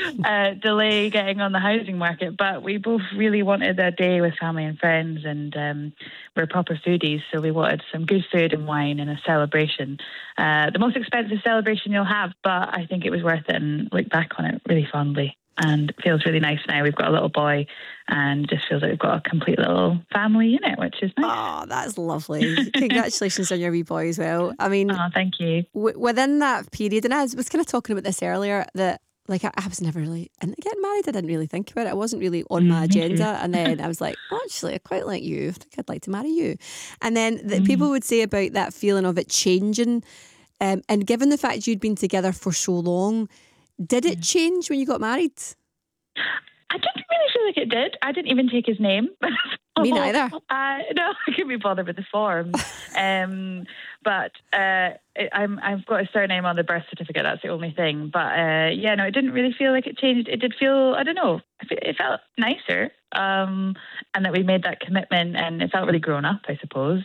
delay getting on the housing market. But we both really wanted a day with family and friends, and we're proper foodies, so we wanted some good food and wine and a celebration. The most expensive celebration you'll have, but I think it was worth it, and look back on it really fondly. And it feels really nice now. We've got a little boy, and it just feels like we've got a complete little family unit, which is nice. Oh, that's lovely. Congratulations on your wee boy as well. I mean, thank you. Within that period, and I was kind of talking about this earlier, that like I was never really, and getting married, I didn't really think about it. It wasn't really on my agenda. And then I was like, oh, actually, I quite like you. I think I'd like to marry you. And then people would say about that feeling of it changing. And given the fact you'd been together for so long, did it change when you got married? I didn't really feel like it did. I didn't even take his name. Me neither. No, I couldn't be bothered with the form. But I've got a surname on the birth certificate. That's the only thing. But it didn't really feel like it changed. It did feel, I don't know, it felt nicer. And that we made that commitment, and it felt really grown up, I suppose.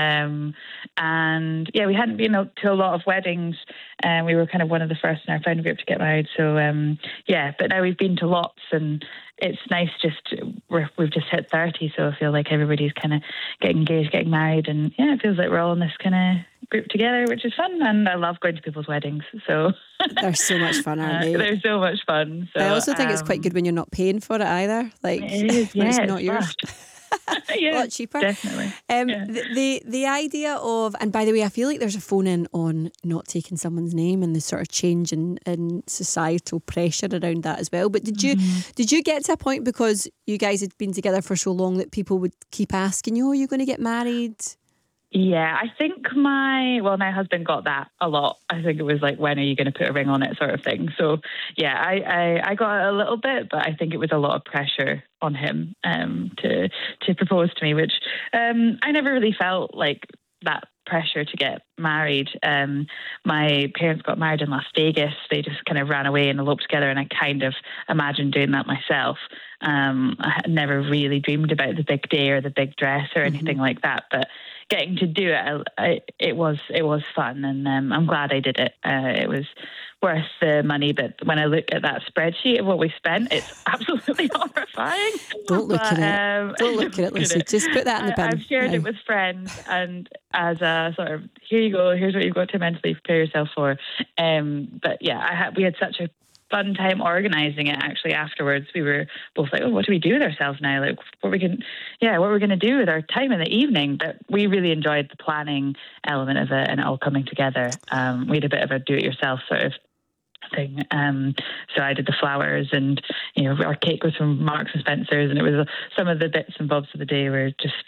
And yeah, we hadn't been to a lot of weddings, and we were kind of one of the first in our friend group to get married. So but now we've been to lots, and it's nice. We've just hit 30, so I feel like everybody's kind of getting engaged, getting married, and yeah, it feels like we're all in this kind of group together, which is fun. And I love going to people's weddings. So they're so much fun, aren't they? They're so much fun. So, I also think it's quite good when you're not paying for it either. Like it is, when it's not yours. Yeah, a lot cheaper. Definitely. The idea of, and by the way, I feel like there's a phone in on not taking someone's name and the sort of change in societal pressure around that as well. But did you get to a point, because you guys had been together for so long, that people would keep asking you, are you going to get married? Yeah, I think my husband got that a lot. I think it was like, when are you going to put a ring on it, sort of thing. So yeah, I got it a little bit, but I think it was a lot of pressure on him to propose to me, which I never really felt like that pressure to get married. My parents got married in Las Vegas. They just kind of ran away and eloped together, and I kind of imagined doing that myself. I had never really dreamed about the big day or the big dress or anything like that, but getting to do it was fun, and I'm glad I did it. It was worth the money, but when I look at that spreadsheet of what we spent, it's absolutely horrifying. Don't look at it. Don't look at it, Lucy. Just put that in the bin. I've shared it with friends, and as a sort of, here you go, here's what you've got to mentally prepare yourself for. But yeah, we had such a fun time organising it. Actually, afterwards, we were both like, "Oh, what do we do with ourselves now? Like, what we're going to do with our time in the evening?" But we really enjoyed the planning element of it and it all coming together. We had a bit of a do-it-yourself sort of thing. So I did the flowers, and our cake was from Marks and Spencer's, and it was some of the bits and bobs of the day were just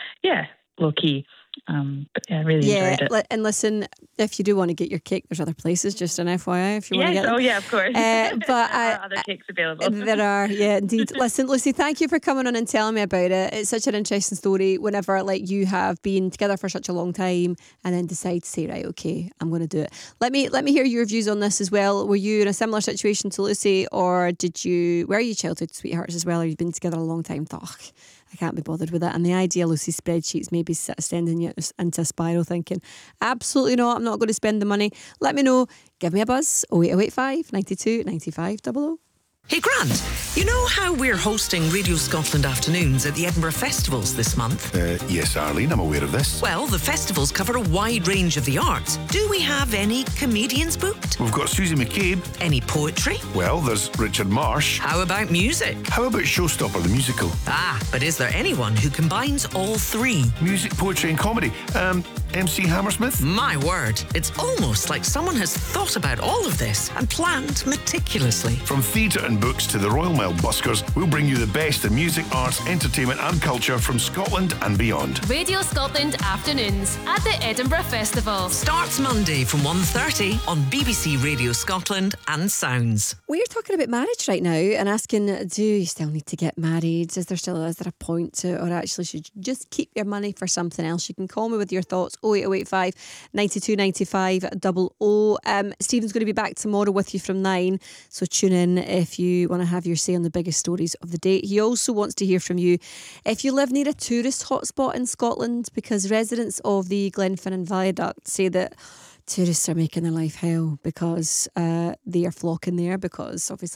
low key. But yeah, I really enjoyed it. And listen, if you do want to get your cake, there's other places, just an FYI, if you want to get them. Oh yeah, of course. But there are other cakes available. There are, yeah, indeed. Listen, Lucy, thank you for coming on and telling me about it. It's such an interesting story whenever you have been together for such a long time and then decide to say, right, okay, I'm going to do it. Let me hear your views on this as well. Were you in a similar situation to Lucy, or were you childhood sweethearts as well, or you've been together a long time, thought, I can't be bothered with it? And the idea, Lucy, spreadsheets maybe sending you into a spiral, thinking, absolutely not, I'm not going to spend the money. Let me know. Give me a buzz, 08085 92 95 00. Hey Grant, you know how we're hosting Radio Scotland Afternoons at the Edinburgh Festivals this month? Yes, Arlene, I'm aware of this. Well, the festivals cover a wide range of the arts. Do we have any comedians booked? We've got Susie McCabe. Any poetry? Well, there's Richard Marsh. How about music? How about Showstopper the musical? But is there anyone who combines all three? Music, poetry and comedy. MC Hammersmith? My word, it's almost like someone has thought about all of this and planned meticulously. From theatre and books to the Royal Mail buskers, we'll bring you the best in music, arts, entertainment and culture from Scotland and beyond. Radio Scotland Afternoons at the Edinburgh Festival. Starts Monday from 1:30 on BBC Radio Scotland and Sounds. We're talking about marriage right now and asking, do you still need to get married? Is there a point to, or actually should you just keep your money for something else? You can call me with your thoughts, 08085 92 95 00. Stephen's going to be back tomorrow with you from 9, so tune in if you want to have your say on the biggest stories of the day. He also wants to hear from you if you live near a tourist hotspot in Scotland, because residents of the Glenfinnan Viaduct say that tourists are making their life hell because they are flocking there, because obviously